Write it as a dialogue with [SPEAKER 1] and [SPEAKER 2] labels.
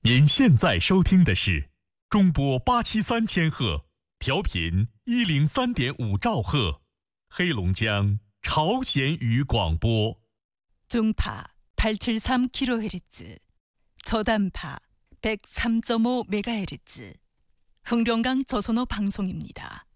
[SPEAKER 1] 您现在收听的是中波873千赫，调频103.5兆赫，黑龙江朝鲜语广播。
[SPEAKER 2] 중파 873kHz, 저단파 103.5MHz, 흥룡강 조선어 방송입니다.